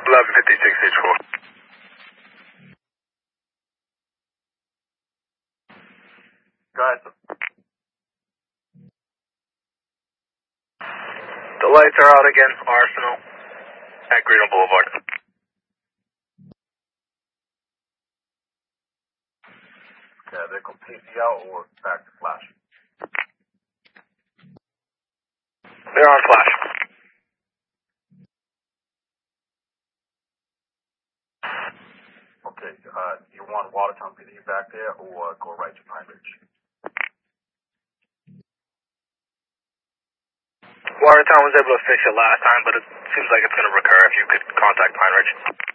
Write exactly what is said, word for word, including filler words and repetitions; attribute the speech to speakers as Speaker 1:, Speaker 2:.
Speaker 1: eleven fifty-six H four.
Speaker 2: Go ahead.
Speaker 1: The lights are out again, Arsenal, at Greenville Boulevard.
Speaker 2: Okay, they go P C out or back to flash?
Speaker 1: They're on flash.
Speaker 2: Okay, uh, you want Watertown P D back there or go right to Pine Ridge?
Speaker 1: Watertown was able to fix it last time, but it seems like it's going to recur if you could contact Pine Ridge.